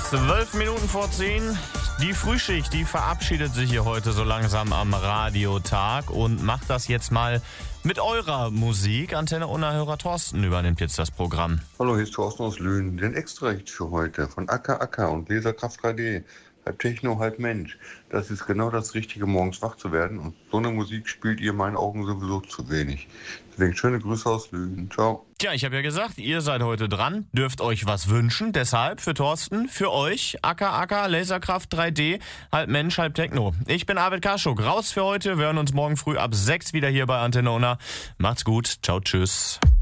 12 Minuten vor 10. Die Frühschicht, die verabschiedet sich hier heute so langsam am Radiotag und macht das jetzt mal mit eurer Musik. Antenne Unerhörer Thorsten übernimmt jetzt das Programm. Hallo, hier ist Thorsten aus Löhnen. Den Extra-Hit für heute von Acker Acker und Laserkraft 3D. Halb Techno, halb Mensch. Das ist genau das Richtige, morgens wach zu werden. Und so eine Musik spielt ihr in meinen Augen sowieso zu wenig. Deswegen schöne Grüße aus Löhnen. Ciao. Tja, ich habe ja gesagt, ihr seid heute dran, dürft euch was wünschen. Deshalb für Thorsten, für euch, Acker Acker, Laserkraft 3D, halb Mensch, halb Techno. Ich bin Arvid Kaschuk, raus für heute. Wir hören uns morgen früh ab 6 wieder hier bei Antenne Unna. Macht's gut, ciao, tschüss.